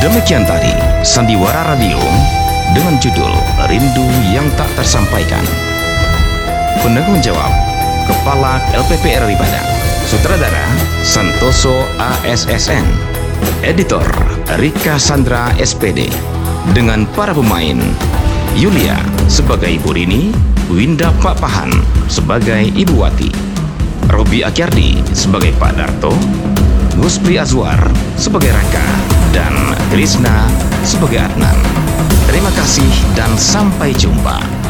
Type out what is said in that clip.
Demikian tadi Sandiwara Radio dengan judul Rindu yang Tak Tersampaikan. Penanggung jawab Kepala LPP RI Padang, Sutradara Santoso ASSN, Editor Rika Sandra SPD, dengan para pemain Yulia sebagai Ibu Rini, Winda Pak Pahan sebagai Ibu Wati, Robi Akyardi sebagai Pak Darto, Guspri Azwar sebagai Raka, dan Krishna sebagai Adnan. Terima kasih dan sampai jumpa.